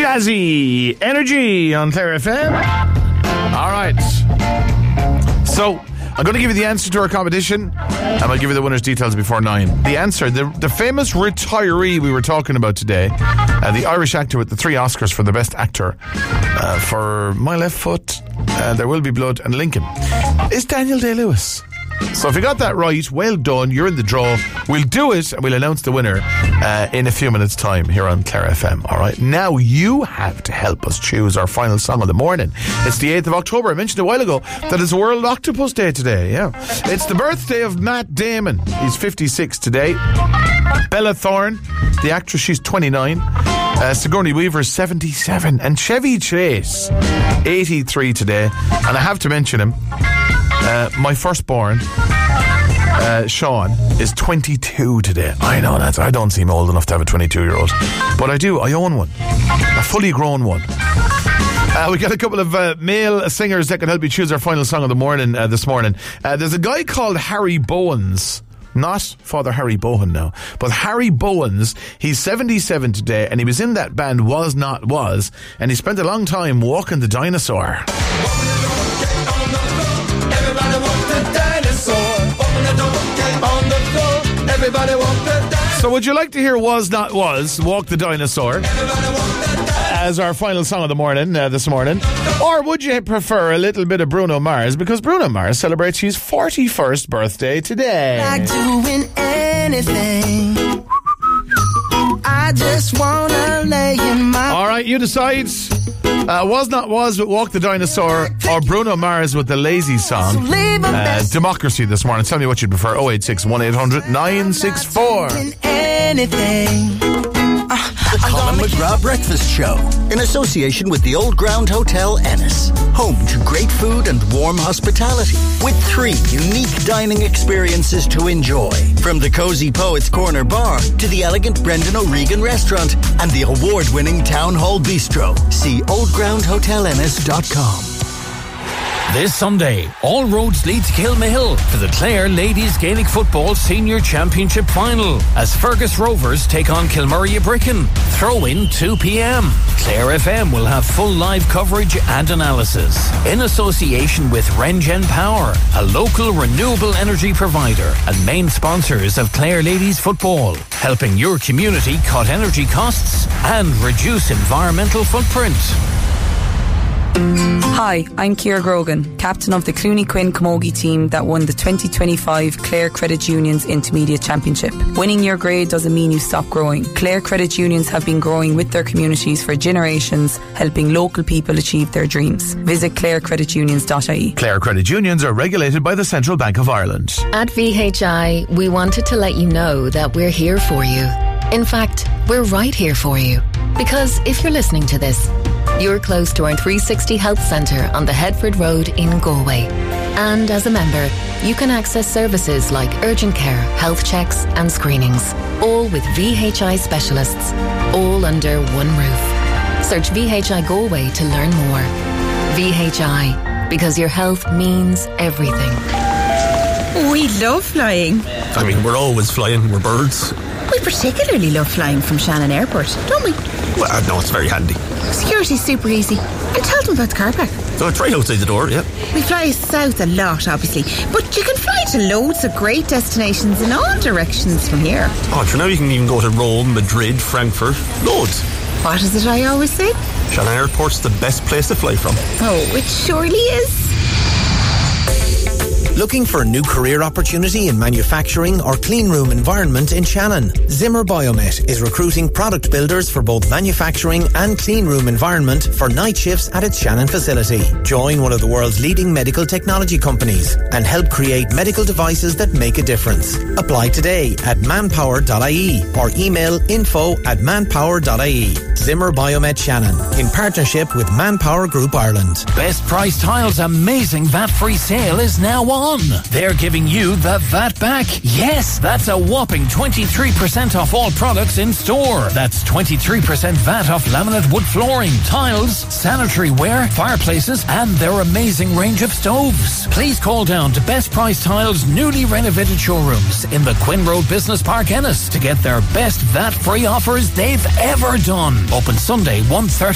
Jazzy Energy on Clare FM. All right. So, I'm going to give you the answer to our competition, and I'll give you the winner's details before 9. The answer, the famous retiree we were talking about today, the Irish actor with the 3 Oscars for the best actor for My Left Foot, There Will Be Blood, and Lincoln, is Daniel Day-Lewis. So if you got that right, well done. You're in the draw. We'll do it, and we'll announce the winner in a few minutes' time here on Clare FM. All right. Now you have to help us choose our final song of the morning. It's the 8th of October. I mentioned a while ago that it's World Octopus Day today. Yeah. It's the birthday of Matt Damon. He's 56 today. Bella Thorne, the actress, she's 29. Sigourney Weaver, 77. And Chevy Chase, 83 today. And I have to mention him. My firstborn, Sean, is 22 today. I know that. I don't seem old enough to have a 22-year-old. But I do. I own one. A fully grown one. We got a couple of male singers that can help you choose our final song of the morning this morning. There's a guy called Harry Bowens. Not Father Harry Bohan now, but Harry Bowens. He's 77 today, and he was in that band Was Not Was, and he spent a long time walking the dinosaur. So would you like to hear Was Not Was, Walk the Dinosaur, as our final song of the morning this morning? Or would you prefer a little bit of Bruno Mars, because Bruno Mars celebrates his 41st birthday today? Like doing anything, I just wanna lay in my... All right, you decide. Was Not Was with Walk the Dinosaur, or Bruno Mars with the Lazy Song. Democracy this morning. Tell me what you'd prefer. 086 1800 964. The Colin McGrath Breakfast Show, in association with the Old Ground Hotel Ennis. Home to great food and warm hospitality, with 3 unique dining experiences to enjoy. From the Cozy Poets Corner Bar to the elegant Brendan O'Regan Restaurant and the award-winning Town Hall Bistro. See oldgroundhotelennis.com. This Sunday, all roads lead to Kilmahill for the Clare Ladies Gaelic Football Senior Championship Final as Fergus Rovers take on Kilmurray Bricken. Throw-in 2 p.m. Clare FM will have full live coverage and analysis in association with Rengen Power, a local renewable energy provider and main sponsors of Clare Ladies Football, helping your community cut energy costs and reduce environmental footprint. Hi, I'm Ciara Grogan, captain of the Clooney Quinn Camogie team that won the 2025 Clare Credit Union's Intermediate Championship. Winning your grade doesn't mean you stop growing. Clare Credit Unions have been growing with their communities for generations, helping local people achieve their dreams. Visit clarecreditunions.ie. Clare Credit Unions are regulated by the Central Bank of Ireland. At VHI, we wanted to let you know that we're here for you. In fact, we're right here for you. Because if you're listening to this, you're close to our 360 Health Centre on the Headford Road in Galway. And as a member, you can access services like urgent care, health checks and screenings, all with VHI specialists, all under one roof. Search VHI Galway to learn more. VHI, because your health means everything. We love flying. I mean, we're always flying, we're birds. We particularly love flying from Shannon Airport, don't we? Well, no, it's very handy. Security's super easy. And tell them about the car park. So it's right outside the door, yeah. We fly south a lot, obviously, but you can fly to loads of great destinations in all directions from here. Oh, for now you can even go to Rome, Madrid, Frankfurt, loads. What is it I always say? Shannon Airport's the best place to fly from. Oh, it surely is. Looking for a new career opportunity in manufacturing or clean room environment in Shannon? Zimmer Biomet is recruiting product builders for both manufacturing and clean room environment for night shifts at its Shannon facility. Join one of the world's leading medical technology companies and help create medical devices that make a difference. Apply today at manpower.ie or email info@manpower.ie. Zimmer Biomet Shannon, in partnership with Manpower Group Ireland. Best Price Tile's amazing VAT-free sale is now on. They're giving you the VAT back. Yes, that's a whopping 23% off all products in store. That's 23% VAT off laminate wood flooring, tiles, sanitary ware, fireplaces, and their amazing range of stoves. Please call down to Best Price Tile's newly renovated showrooms in the Quinn Road Business Park, Ennis, to get their best VAT-free offers they've ever done. Open Sunday, 1:30